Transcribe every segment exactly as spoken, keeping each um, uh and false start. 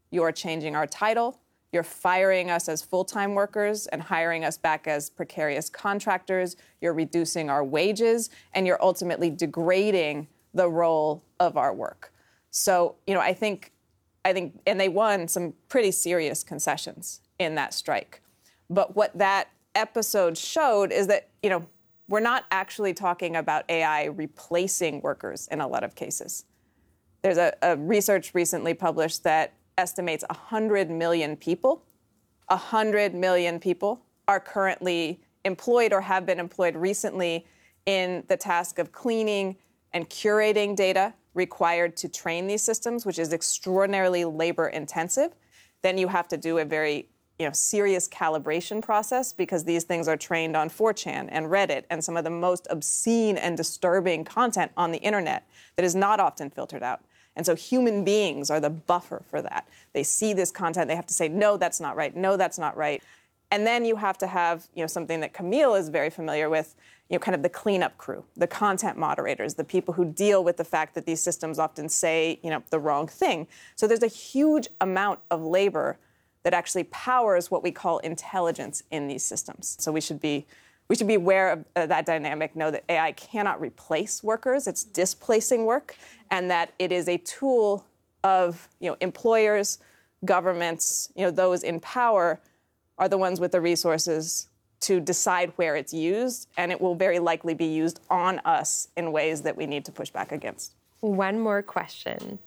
you're changing our title, you're firing us as full-time workers and hiring us back as precarious contractors, you're reducing our wages, and you're ultimately degrading the role of our work. So, you know, I think, I think, and they won some pretty serious concessions in that strike. But what that episode showed is that, you know, we're not actually talking about A I replacing workers in a lot of cases. There's a, a research recently published that estimates one hundred million people, one hundred million people are currently employed or have been employed recently in the task of cleaning and curating data required to train these systems, which is extraordinarily labor intensive. Then you have to do a very you know, serious calibration process because these things are trained on four chan and Reddit and some of the most obscene and disturbing content on the internet that is not often filtered out. And so human beings are the buffer for that. They see this content, they have to say, no, that's not right, no, that's not right. And then you have to have, you know, something that Camille is very familiar with, you know, kind of the cleanup crew, the content moderators, the people who deal with the fact that these systems often say, you know, the wrong thing. So there's a huge amount of labor that actually powers what we call intelligence in these systems. So we should be we should be aware of uh, that dynamic, know that A I cannot replace workers, it's displacing work, and that it is a tool of, you know, employers, governments, you know, those in power are the ones with the resources to decide where it's used, and it will very likely be used on us in ways that we need to push back against. One more question.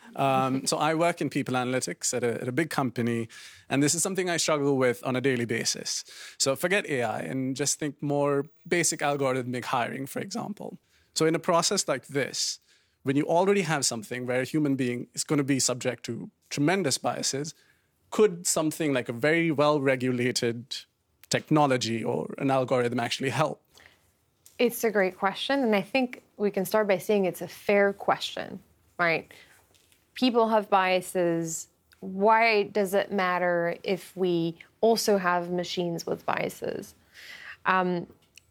Um, so I work in people analytics at a, at a big company, and this is something I struggle with on a daily basis. So forget A I and just think more basic algorithmic hiring, for example. So in a process like this, when you already have something where a human being is going to be subject to tremendous biases, could something like a very well-regulated technology or an algorithm actually help? It's a great question, and I think we can start by saying it's a fair question, right? People have biases. Why does it matter if we also have machines with biases? Um,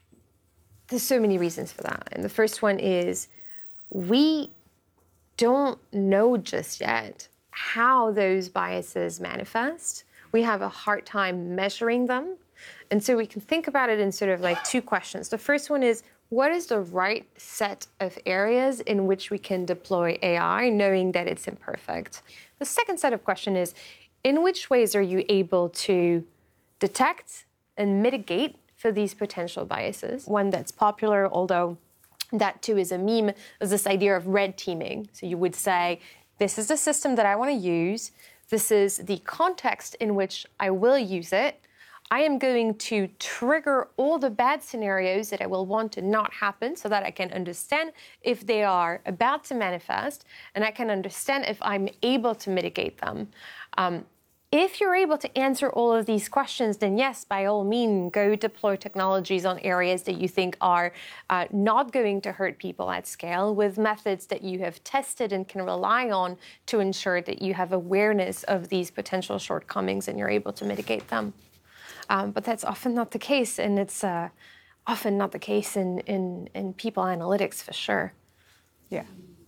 there's so many reasons for that. And the first one is we don't know just yet how those biases manifest. We have a hard time measuring them. And so we can think about it in sort of like two questions. The first one is, what is the right set of areas in which we can deploy A I, knowing that it's imperfect? The second set of questions is, in which ways are you able to detect and mitigate for these potential biases? One that's popular, although that too is a meme, is this idea of red teaming. So you would say, this is the system that I want to use. This is the context in which I will use it. I am going to trigger all the bad scenarios that I will want to not happen so that I can understand if they are about to manifest, and I can understand if I'm able to mitigate them. Um, if you're able to answer all of these questions, then yes, by all means, go deploy technologies on areas that you think are uh, not going to hurt people at scale with methods that you have tested and can rely on to ensure that you have awareness of these potential shortcomings and you're able to mitigate them. Um, but that's often not the case, and it's uh, often not the case in, in, in people analytics, for sure. Yeah,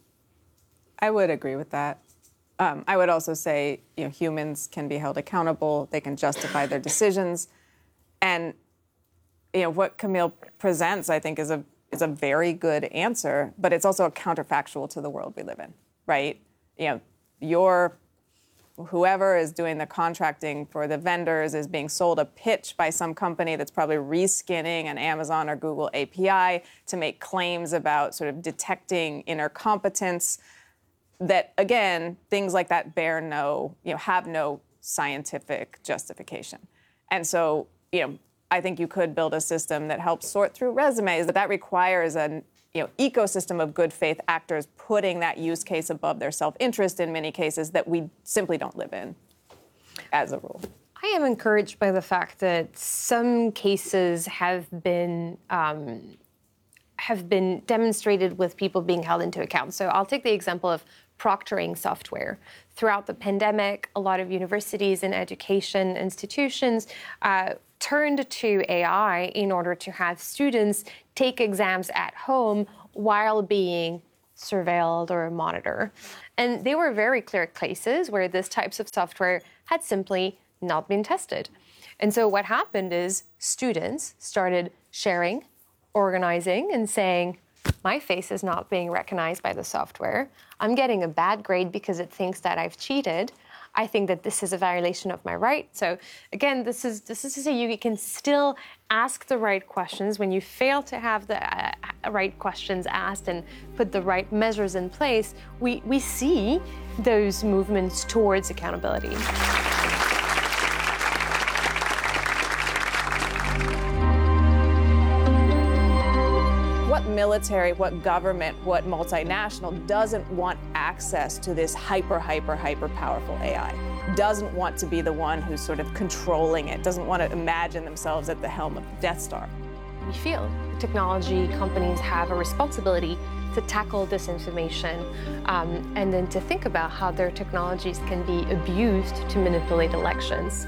I would agree with that. Um, I would also say, you know, humans can be held accountable. They can justify their decisions. And, you know, what Camille presents, I think, is a is a very good answer, but it's also a counterfactual to the world we live in, right? You know, your... whoever is doing the contracting for the vendors is being sold a pitch by some company that's probably reskinning an Amazon or Google A P I to make claims about sort of detecting inner competence that, again, things like that bear no, you know, have no scientific justification. And so, you know, I think you could build a system that helps sort through resumes, but that requires an you know, ecosystem of good faith actors putting that use case above their self-interest in many cases that we simply don't live in as a rule. I am encouraged by the fact that some cases have been um, have been demonstrated with people being held into account. So I'll take the example of proctoring software. Throughout the pandemic, a lot of universities and education institutions uh, turned to A I in order to have students take exams at home while being surveilled or monitor. And they were very clear cases where these types of software had simply not been tested. And so what happened is students started sharing, organizing, and saying, my face is not being recognized by the software. I'm getting a bad grade because it thinks that I've cheated. I think that this is a violation of my right. So again, this is this is to say you can still ask the right questions. When you fail to have the uh, right questions asked and put the right measures in place, we, we see those movements towards accountability. What military, what government, what multinational doesn't want access to this hyper, hyper, hyper powerful A I? Doesn't want to be the one who's sort of controlling it, doesn't want to imagine themselves at the helm of the Death Star. We feel technology companies have a responsibility to tackle disinformation um, and then to think about how their technologies can be abused to manipulate elections.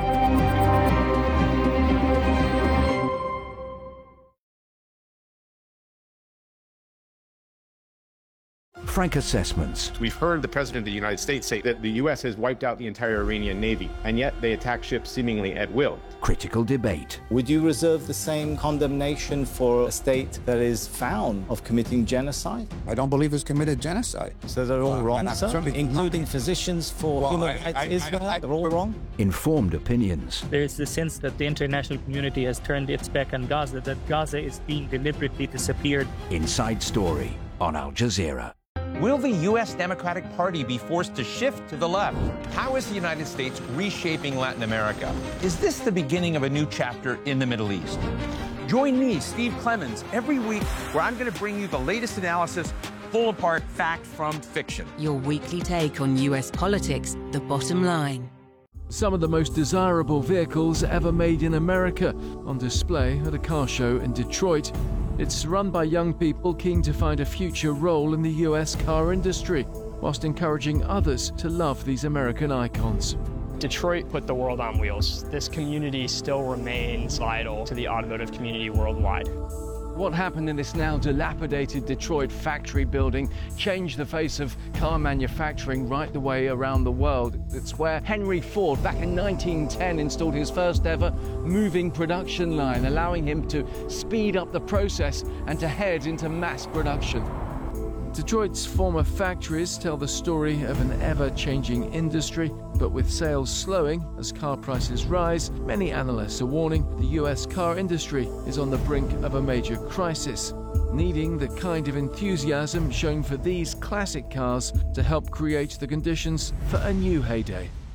Frank Assessments. We've heard the President of the United States say that the U S has wiped out the entire Iranian Navy, and yet they attack ships seemingly at will. Critical debate. Would you reserve the same condemnation for a state that is found of committing genocide? I don't believe it's committed genocide. So they're all Well, wrong, and sir? certainly- Including physicians for Well, human I- rights I- Israel? I- I- They're all wrong? Informed opinions. There is the sense that the international community has turned its back on Gaza, that Gaza is being deliberately disappeared. Inside Story on Al Jazeera. Will the U S Democratic Party be forced to shift to the left? How is the United States reshaping Latin America? Is this the beginning of a new chapter in the Middle East? Join me, Steve Clemons, every week where I'm going to bring you the latest analysis, pull apart fact from fiction. Your weekly take on U S politics, The Bottom Line. Some of the most desirable vehicles ever made in America on display at a car show in Detroit. It's run by young people keen to find a future role in the U S car industry, whilst encouraging others to love these American icons. Detroit put the world on wheels. This community still remains vital to the automotive community worldwide. What happened in this now dilapidated Detroit factory building changed the face of car manufacturing right the way around the world. It's where Henry Ford, back in nineteen ten, installed his first ever moving production line, allowing him to speed up the process and to head into mass production. Detroit's former factories tell the story of an ever-changing industry, but with sales slowing as car prices rise, many analysts are warning the U S car industry is on the brink of a major crisis, needing the kind of enthusiasm shown for these classic cars to help create the conditions for a new heyday.